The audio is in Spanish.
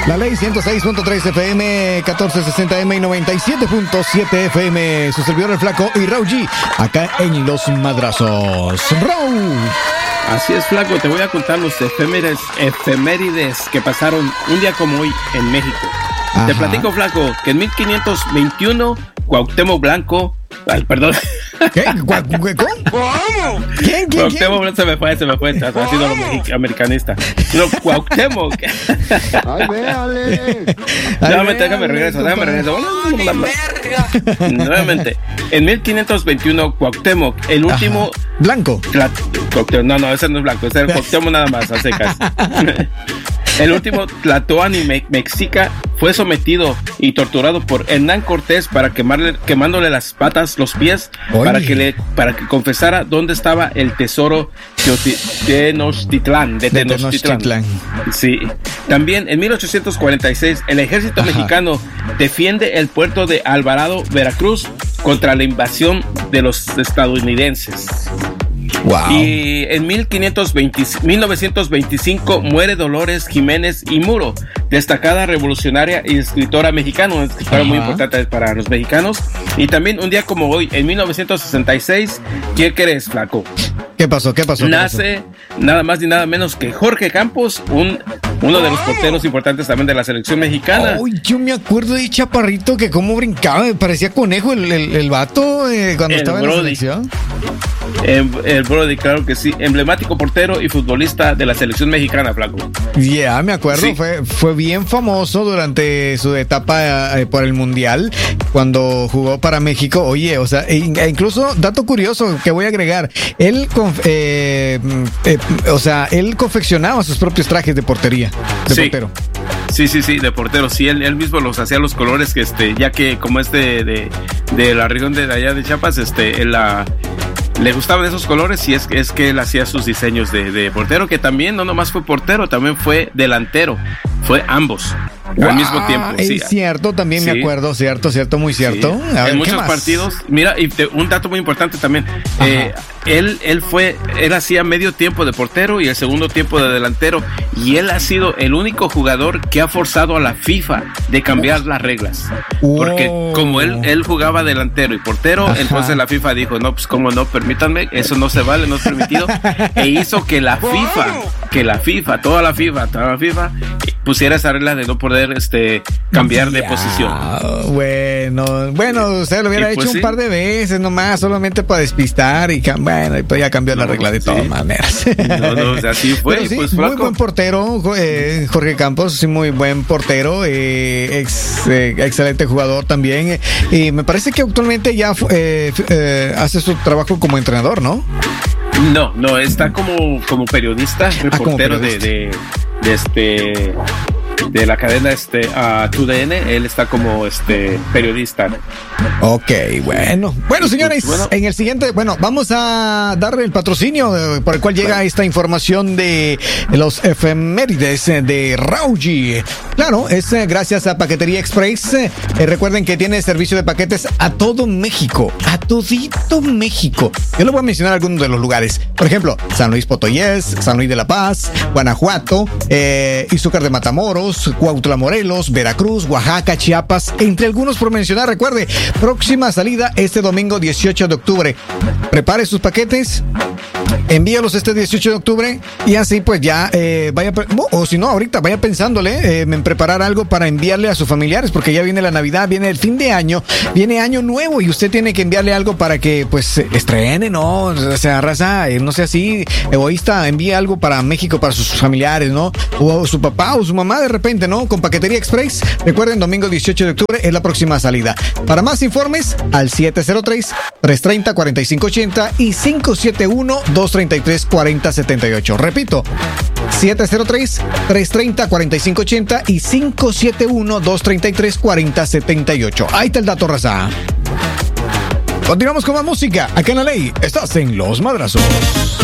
La Ley 106.3 FM, 1460M y 97.7 FM. Su servidor el Flaco y Raúl G, acá en Los Madrazos. Raúl. Así es, Flaco, te voy a contar los efemérides que pasaron un día como hoy en México. Ajá. Te platico, Flaco, que en 1521 Cuauhtémoc Blanco... Ay, perdón. ¿Qué? ¿Cómo? ¿Quién? Cuauhtémoc Blanco se me fue, ha sido lo americanista. No, Cuauhtémoc. Ay, véale. Nuevamente, déjame regreso. Nuevamente, en 1521 Cuauhtémoc, el último... Ajá. Blanco. No, ese no es blanco, ese es el Cuauhtémoc nada más, a secas. El último Tlatoani mexica fue sometido y torturado por Hernán Cortés para quemándole las patas, los pies, para que confesara dónde estaba el tesoro de Tenochtitlán. Sí. También en 1846 el ejército mexicano defiende el puerto de Alvarado, Veracruz, contra la invasión de los estadounidenses. Wow. Y en 1925 muere Dolores Jiménez y Muro, destacada revolucionaria y escritora mexicana, una escritora muy importante para los mexicanos. Y también un día como hoy, en 1966, ¿quién crees, Flaco? ¿Qué pasó? Nace nada más ni nada menos que Jorge Campos, uno de los porteros importantes también de la selección mexicana. Oh, yo me acuerdo de Chaparrito que cómo brincaba, me parecía conejo el vato cuando estaba en la selección. El Brody, claro que sí, emblemático portero y futbolista de la selección mexicana, Flaco. Ya, me acuerdo, sí. Fue bien famoso durante su etapa por el Mundial, cuando jugó para México. Oye, o sea, incluso, dato curioso que voy a agregar, él confeccionaba sus propios trajes de portería, portero. Sí, de portero, sí, él mismo los hacía los colores que ya que como es de la región de allá de Chiapas, le gustaban esos colores y es que él hacía sus diseños de portero, que también no nomás fue portero, también fue delantero, fue ambos al mismo tiempo. Es cierto, también sí. Me acuerdo, cierto, muy cierto. Sí. En muchos partidos, mira, y un dato muy importante también, él hacía medio tiempo de portero y el segundo tiempo de delantero, y él ha sido el único jugador que ha forzado a la FIFA de cambiar las reglas, porque como él jugaba delantero y portero, entonces la FIFA dijo, no, pues como no, permítanme, eso no se vale, no es permitido, e hizo que la FIFA, toda la FIFA pusiera esa regla de no poder cambiar de posición. Bueno, usted lo hubiera hecho un par de veces nomás, solamente para despistar y pues ya cambió la regla de todas maneras. No, así fue. Pero sí, pues, muy buen portero, Jorge Campos, sí, muy buen portero, excelente jugador también, y me parece que actualmente ya hace su trabajo como entrenador, ¿no? No, está como periodista, reportero de la cadena TUDN, él está como periodista. Ok, bueno, señores, en el siguiente, vamos a darle el patrocinio por el cual llega esta información de los efemérides de Raúl G. Claro, es gracias a Paquetería Express. Recuerden que tiene servicio de paquetes a todo México, a todito México. Yo les voy a mencionar algunos de los lugares. Por ejemplo, San Luis Potosí, San Luis de la Paz, Guanajuato, Izúcar de Matamoros, Cuautla, Morelos, Veracruz, Oaxaca, Chiapas, entre algunos por mencionar. Recuerde, próxima salida este domingo 18 de octubre. Prepare sus paquetes, envíalos este 18 de octubre y así pues ya o si no, ahorita vaya pensándole en preparar algo para enviarle a sus familiares, porque ya viene la Navidad, viene el fin de año, viene año nuevo y usted tiene que enviarle algo para que pues estrene, ¿no? O sea, raza, no sea así egoísta, envíe algo para México, para sus familiares, ¿no? O su papá o su mamá de repente, ¿no? Con Paquetería Express. Recuerden, domingo 18 de octubre es la próxima salida. Para más informes, al 703-330-4580 y 571-233-4078. Repito, 703-330-4580 y 571-233-4078. Ahí está el dato, raza. Continuamos con más música. Acá en La Ley, estás en Los Madrazos.